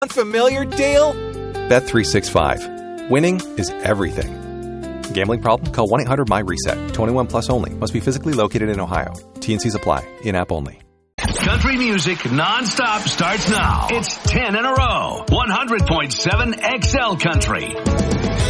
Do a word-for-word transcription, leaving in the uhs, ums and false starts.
Unfamiliar, Dale? Bet three sixty-five. Winning is everything. Gambling problem? Call one eight hundred M Y reset. twenty-one plus only. Must be physically located in Ohio. T and C's apply. In-app only. Country music nonstop starts now. It's ten in a row. one hundred point seven X L Country.